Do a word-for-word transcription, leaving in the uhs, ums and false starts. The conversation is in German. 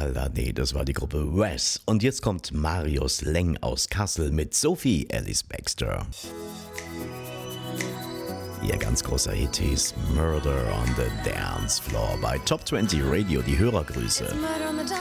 Lala, nee, das war die Gruppe Wes. Und jetzt kommt Marius Leng aus Kassel mit Sophie Ellis Baxter. Ihr ganz großer Hit hieß Murder on the Dance Floor bei Top zwanzig Radio, die Hörergrüße. It's murder on the dance